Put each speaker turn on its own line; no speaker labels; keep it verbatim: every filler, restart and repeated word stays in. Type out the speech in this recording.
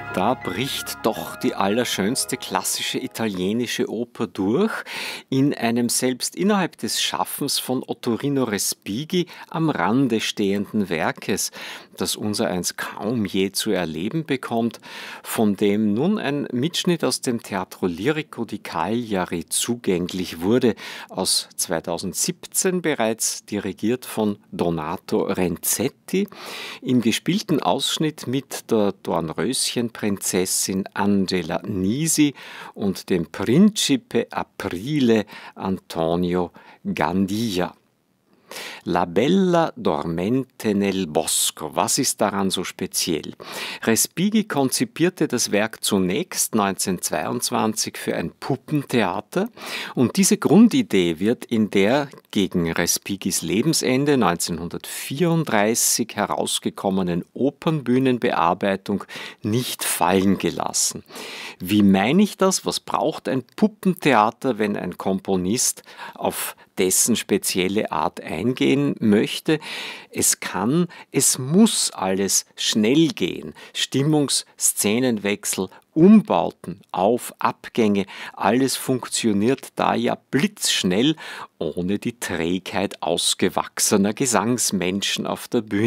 Da bricht doch die allerschönste klassische italienische Oper durch, in einem selbst innerhalb des Schaffens von Ottorino Respighi am Rande stehenden Werkes, das unsereins kaum je zu erleben bekommt, von dem nun ein Mitschnitt aus dem Teatro Lirico di Cagliari zugänglich wurde, aus zweitausendsiebzehn bereits dirigiert von Donato Renzetti, im gespielten Ausschnitt mit der Dornröschenprinzessin Angela Nisi und dem Principe Aprile Antonio Gandia. La Bella Dormente nel Bosco. Was ist daran so speziell? Respighi konzipierte das Werk zunächst neunzehnhundertzweiundzwanzig für ein Puppentheater und diese Grundidee wird in der gegen Respighis Lebensende neunzehnhundertvierunddreißig herausgekommenen Opernbühnenbearbeitung nicht fallen gelassen. Wie meine ich das? Was braucht ein Puppentheater, wenn ein Komponist auf dessen spezielle Art eingehen möchte? Es kann, es muss alles schnell gehen. Stimmungs-, Szenenwechsel, Umbauten, Auf-, Abgänge, alles funktioniert da ja blitzschnell, ohne die Trägheit ausgewachsener Gesangsmenschen auf der Bühne.